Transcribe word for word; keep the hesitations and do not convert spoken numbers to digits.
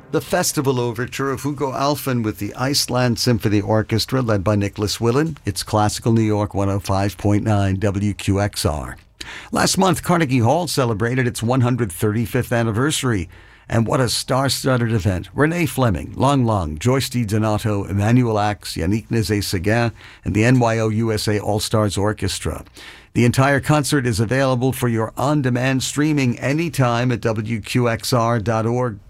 The Festival Overture of Hugo Alfven with the Iceland Symphony Orchestra led by Nicholas Willen. It's Classical New York one oh five point nine W Q X R. Last month, Carnegie Hall celebrated its one hundred thirty-fifth anniversary. And what a star-studded event. Renee Fleming, Long Long, Joyce DiDonato, Emmanuel Axe, Yannick Nézet-Séguin, and the N Y O U S A All-Stars Orchestra. The entire concert is available for your on-demand streaming anytime at W Q X R dot org.